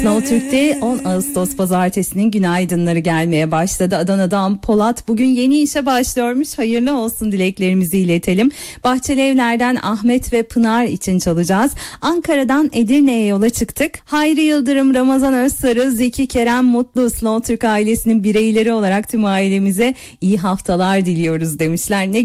Slow Türk'te 10 Ağustos pazartesinin günaydınları gelmeye başladı. Adana'dan Polat bugün yeni işe başlıyormuş. Hayırlı olsun dileklerimizi iletelim. Bahçeli Evler'den Ahmet ve Pınar için çalacağız. Ankara'dan Edirne'ye yola çıktık. Hayri Yıldırım, Ramazan Özsarı, Zeki Kerem Mutlu, Slow Türk ailesinin bireyleri olarak tüm ailemize iyi haftalar diliyoruz demişler. Ne